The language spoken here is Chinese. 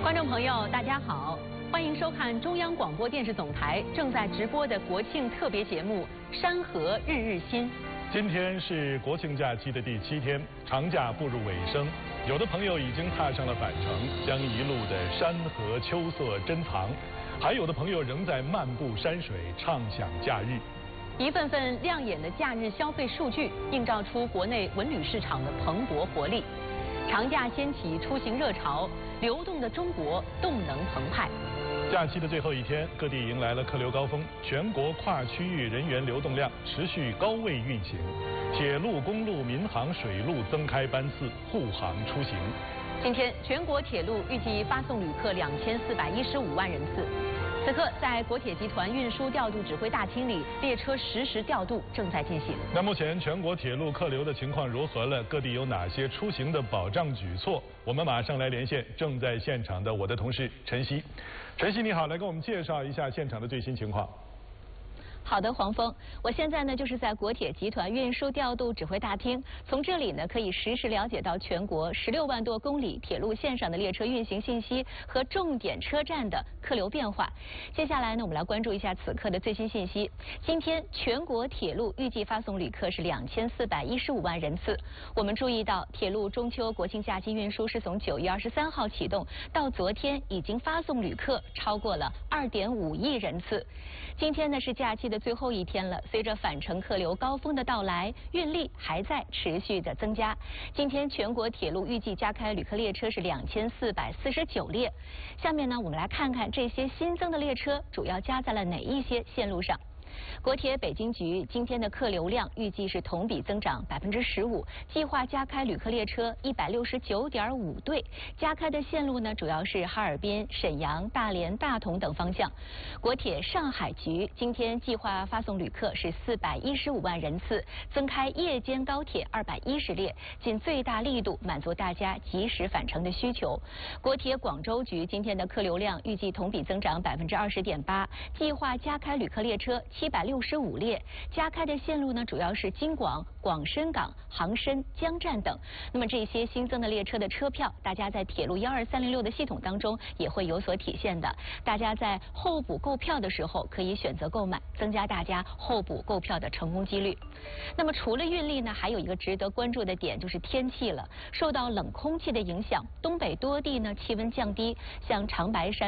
观众朋友，大家好，欢迎收看中央广播电视总台正在直播的国庆特别节目《山河日日新》。 今天是国庆假期的第7天，长假步入尾声，有的朋友已经踏上了返程，将一路的山河秋色珍藏；还有的朋友仍在漫步山水，畅享假日。 一份份亮眼的假日消费数据，映照出国内文旅市场的蓬勃活力。长假掀起出行热潮，流动的中国动能澎湃。 假期的最后一天，各地迎来了客流高峰，全国跨区域人员流动量持续高位运行，铁路、公路、民航、水路增开班次，护航出行。 今天，全国铁路预计发送旅客2415万人次。此刻，在国铁集团运输调度指挥大厅里，列车实时调度正在进行。 那目前全国铁路客流的情况如何了？各地有哪些出行的保障举措？我们马上来连线正在现场的我的同事陈曦。陈曦你好，来给我们介绍一下现场的最新情况。 好的，黄峰，我现在呢就是在国铁集团运输调度指挥大厅，从这里呢可以实时了解到全国16万多公里铁路线上的列车运行信息和重点车站的客流变化。接下来呢，我们来关注一下此刻的最新信息。今天全国铁路预计发送旅客是2415万人次。我们注意到，铁路中秋国庆假期运输是从9月23号启动，到昨天已经发送旅客超过了2.5亿人次。今天呢是假期的最后一天了，随着返程客流高峰的到来，运力还在持续的增加。今天全国铁路预计加开旅客列车是2449列。下面呢，我们来看看这些新增的列车主要加在了哪一些线路上。国铁北京局今天的客流量预计是同比增长15%，计划加开旅客列车169.5对，加开的线路呢主要是哈尔滨、沈阳、大连、大同等方向。国铁上海局今天计划发送旅客是415万人次，增开夜间高铁210列，尽最大力度满足大家及时返程的需求。国铁广州局今天的客流量预计同比增长20.8%，计划加开旅客列车765列，加开的线路呢主要是京广、广深港、杭深、江站等。那么这些新增的列车的车票，大家在铁路12306的系统当中也会有所体现的。大家在候补购票的时候可以选择购买，增加大家候补购票的成功几率。那么除了运力呢，还有一个值得关注的点就是天气了。受到冷空气的影响，东北多地呢气温降低，像长白山